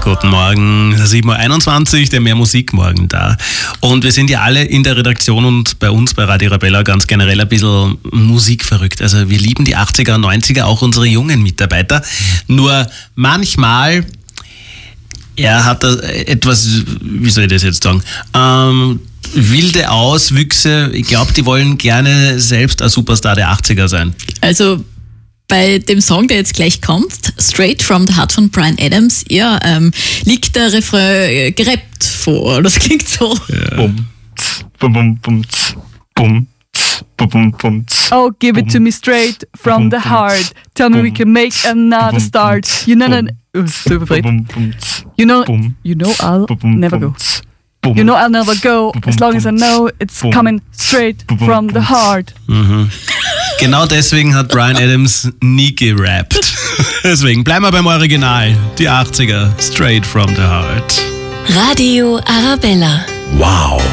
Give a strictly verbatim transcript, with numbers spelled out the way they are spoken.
Guten Morgen, sieben Uhr einundzwanzig, der Mehr Musik morgen da. Und wir sind ja alle in der Redaktion und bei uns bei Radio Arabella ganz generell ein bisschen musikverrückt. Also wir lieben die achtziger und neunziger, auch unsere jungen Mitarbeiter. Nur manchmal, er hat da etwas, wie soll ich das jetzt sagen, ähm, wilde Auswüchse. Ich glaube, die wollen gerne selbst ein Superstar der achtziger sein. Also bei dem Song, der jetzt gleich kommt, Straight from the Heart von Bryan Adams, ja, ähm, liegt der Refrain gerappt vor. Das klingt so. Ja. Bum, tz, bum, bum, bum, tz, bum, tz, bum, bum, bum, tz, Oh, give it to me straight from the heart. Tell me we can make another start. You know, oh, so überfreit. bum, bum, tz, You know, bum, you know I'll bum, never bum, go. tz, bum, You know I'll never go bum, as long as I bum, know it's bum, coming straight bum, from the bum, heart. Mhm. Genau deswegen hat Bryan Adams nie gerappt. Deswegen bleiben wir beim Original. Die achtziger, Straight from the Heart. Radio Arabella. Wow.